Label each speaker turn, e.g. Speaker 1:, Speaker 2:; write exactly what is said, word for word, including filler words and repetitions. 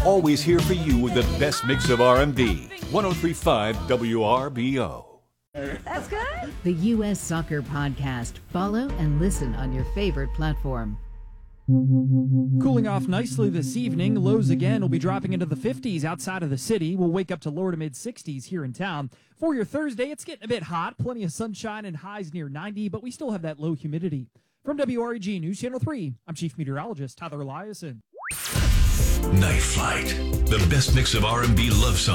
Speaker 1: always here for you with the best mix of R and B. one oh three point five W R B O.
Speaker 2: That's good.
Speaker 3: The U S Soccer Podcast. Follow and listen on your favorite platform.
Speaker 4: Cooling off nicely this evening. Lows again will be dropping into the fifties outside of the city. We'll wake up to lower to mid sixties here in town. For your Thursday, it's getting a bit hot. Plenty of sunshine and highs near ninety, but we still have that low humidity. From W R E G News Channel three, I'm Chief Meteorologist Tyler Eliason.
Speaker 5: Night Flight, the best mix of R and B love songs.